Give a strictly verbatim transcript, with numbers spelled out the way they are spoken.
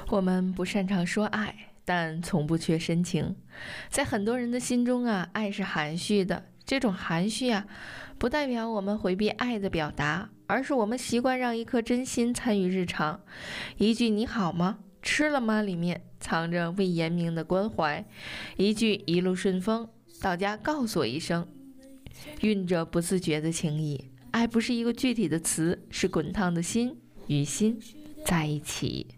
我们不擅长说爱，但从不缺深情。在很多人的心中啊，爱是含蓄的。这种含蓄啊，不代表我们回避爱的表达，而是我们习惯让一颗真心参与日常。一句你好吗？吃了吗？里面藏着未言明的关怀。一句一路顺风，到家告诉我一声，蕴着不自觉的情谊。爱不是一个具体的词，是滚烫的心与心在一起。